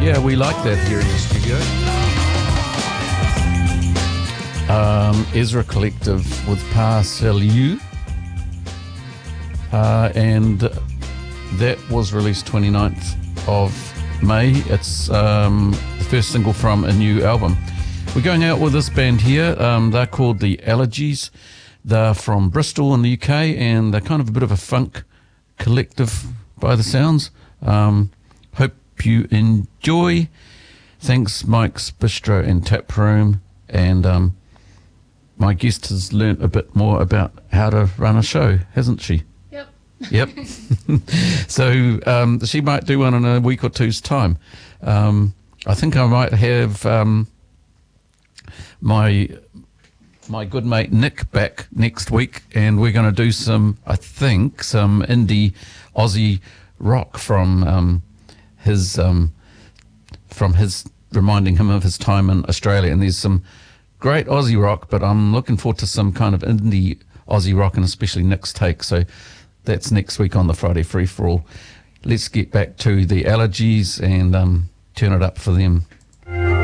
Yeah, we like that here in the studio. Ezra Collective with Parcelu. And that was released 29th of May. It's the first single from a new album. We're going out with this band here. They're called The Allergies. They're from Bristol in the UK, and they're kind of a bit of a funk collective by the sounds. Hope you enjoy. Thanks, Mike's Bistro and Tap Room. And my guest has learnt a bit more about how to run a show, hasn't she? Yep. So she might do one in a week or two's time. I think I might have my good mate Nick back next week, and we're going to do some indie Aussie rock from his reminding him of his time in Australia. And there's some great Aussie rock, but I'm looking forward to some kind of indie Aussie rock, and especially Nick's take. So that's next week on the Friday Free For All. Let's get back to The Allergies and turn it up for them.